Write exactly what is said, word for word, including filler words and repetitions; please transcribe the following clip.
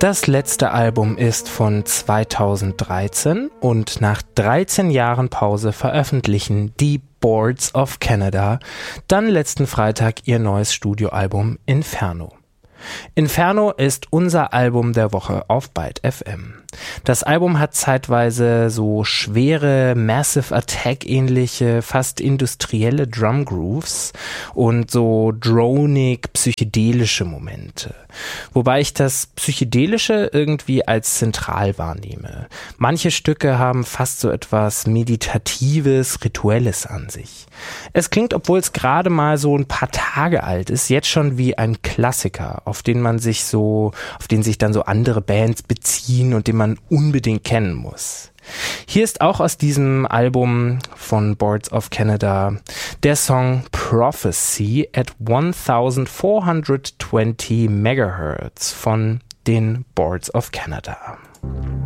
Das letzte Album ist von zweitausenddreizehn und nach dreizehn Jahren Pause veröffentlichen die Boards of Canada dann letzten Freitag ihr neues Studioalbum Inferno. Inferno ist unser Album der Woche auf Byte F M. Das Album hat zeitweise so schwere Massive Attack ähnliche, fast industrielle Drumgrooves und so dronig psychedelische Momente. Wobei ich das Psychedelische irgendwie als zentral wahrnehme. Manche Stücke haben fast so etwas Meditatives, Rituelles an sich. Es klingt, obwohl es gerade mal so ein paar Tage alt ist, jetzt schon wie ein Klassiker, auf den man sich so, auf den sich dann so andere Bands beziehen und den man unbedingt kennen muss. Hier ist auch aus diesem Album von Boards of Canada der Song Prophecy at fourteen twenty Megahertz von den Boards of Canada.